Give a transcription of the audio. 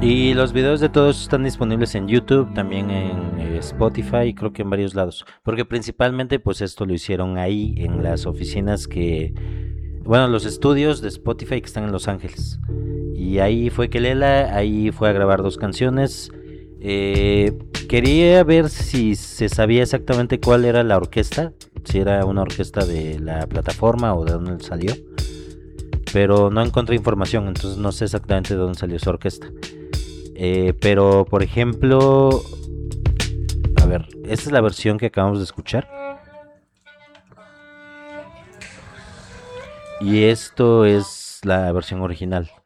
Y los videos de todos están disponibles en YouTube, también en Spotify, creo que en varios lados. Porque principalmente pues esto lo hicieron ahí en las oficinas que, bueno, los estudios de Spotify que están en Los Ángeles. Y ahí fue Kelela, ahí fue a grabar dos canciones. Quería ver si se sabía exactamente cuál era la orquesta, si era una orquesta de la plataforma o de dónde salió. Pero no encontré información, entonces no sé exactamente de dónde salió esa orquesta. Pero, por ejemplo, a ver, esta es la versión que acabamos de escuchar. Y esto es la versión original.